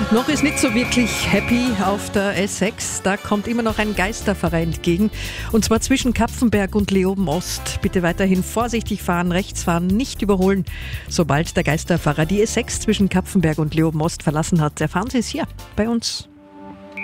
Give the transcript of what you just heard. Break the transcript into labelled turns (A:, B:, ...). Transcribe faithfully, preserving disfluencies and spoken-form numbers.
A: Noch ist nicht so wirklich happy auf der S sechs. Da kommt immer noch ein Geisterfahrer entgegen. Und zwar zwischen Kapfenberg und Leoben Ost. Bitte weiterhin vorsichtig fahren, rechts fahren, nicht überholen. Sobald der Geisterfahrer die S sechs zwischen Kapfenberg und Leoben Ost verlassen hat, erfahren Sie es hier bei uns.